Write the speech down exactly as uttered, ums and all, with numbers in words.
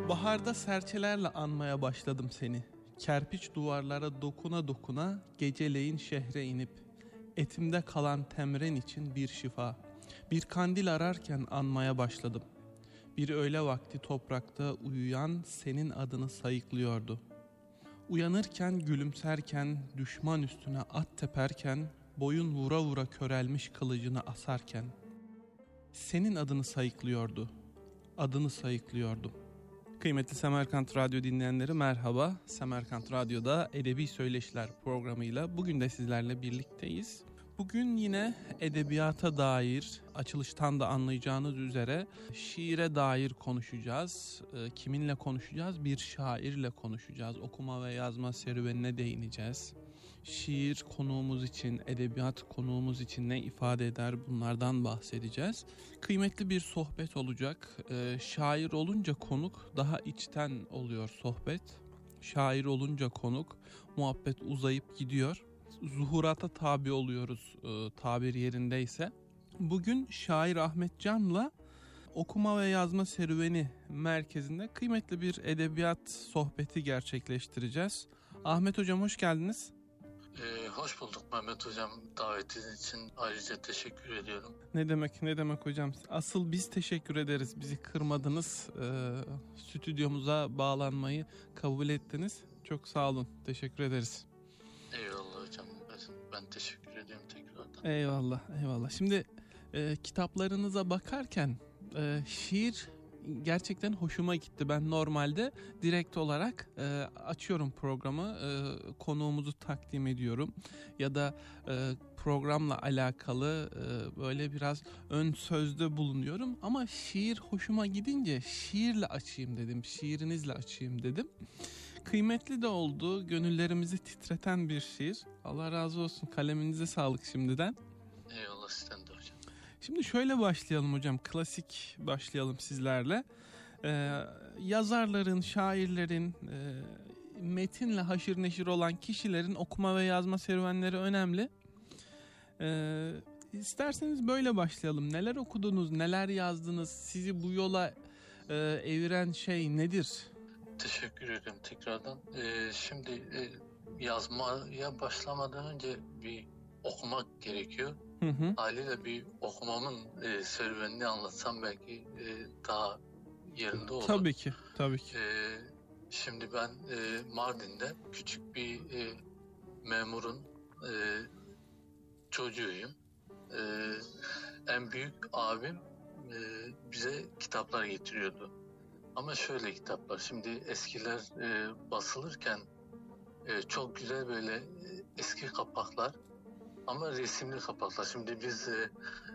Baharda serçelerle anmaya başladım seni. Kerpiç duvarlara dokuna dokuna geceleyin şehre inip etimde kalan temren için bir şifa. Bir kandil ararken anmaya başladım. Bir öğle vakti toprakta uyuyan senin adını sayıklıyordu. Uyanırken gülümserken, düşman üstüne at teperken, boyun vura vura körelmiş kılıcını asarken senin adını sayıklıyordu. Adını sayıklıyordum. Kıymetli Semerkant Radyo dinleyenleri merhaba. Semerkant Radyo'da Edebi Söyleşiler programıyla bugün de sizlerle birlikteyiz. Bugün yine edebiyata dair, açılıştan da anlayacağınız üzere şiire dair konuşacağız. E, kiminle konuşacağız? Bir şairle konuşacağız. Okuma ve yazma serüvenine değineceğiz. Şiir konuğumuz için, edebiyat konuğumuz için ne ifade eder, bunlardan bahsedeceğiz. Kıymetli bir sohbet olacak. E, şair olunca konuk daha içten oluyor sohbet. Şair olunca konuk, muhabbet uzayıp gidiyor. Zuhurata tabi oluyoruz e, tabir yerindeyse. Bugün şair Ahmet Can'la okuma ve yazma serüveni merkezinde kıymetli bir edebiyat sohbeti gerçekleştireceğiz. Ahmet Hocam hoş geldiniz. Ee, hoş bulduk Mehmet Hocam. Davetiniz için ayrıca teşekkür ediyorum. Ne demek ne demek hocam. Asıl biz teşekkür ederiz. Bizi kırmadınız. E, stüdyomuza bağlanmayı kabul ettiniz. Çok sağ olun. Teşekkür ederiz. Eyvallah hocam. Ben teşekkür ediyorum tekrardan. Eyvallah, eyvallah. Şimdi e, kitaplarınıza bakarken e, şiir gerçekten hoşuma gitti. Ben normalde direkt olarak e, açıyorum programı, e, konuğumuzu takdim ediyorum ya da e, programla alakalı e, böyle biraz ön sözde bulunuyorum. Ama şiir hoşuma gidince şiirle açayım dedim, şiirinizle açayım dedim. Kıymetli de oldu, gönüllerimizi titreten bir şiir. Allah razı olsun, kaleminize sağlık şimdiden. Eyvallah sizden de hocam. Şimdi şöyle başlayalım hocam, klasik başlayalım sizlerle. Ee, yazarların, şairlerin, e, metinle haşır neşir olan kişilerin okuma ve yazma serüvenleri önemli. Ee, isterseniz böyle başlayalım. Neler okudunuz, neler yazdınız, sizi bu yola e, eviren şey nedir? Teşekkür ederim tekrardan. Ee, şimdi e, yazmaya başlamadan önce bir okumak gerekiyor. Hı hı. Haliyle bir okumamın e, serüvenini anlatsam belki e, daha yerinde olur. Tabii ki, tabii ki. E, şimdi ben e, Mardin'de küçük bir e, memurun e, çocuğuyum. E, en büyük abim e, bize kitaplar getiriyordu. Ama şöyle kitaplar, şimdi eskiler e, basılırken e, çok güzel böyle e, eski kapaklar ama resimli kapaklar. Şimdi biz e,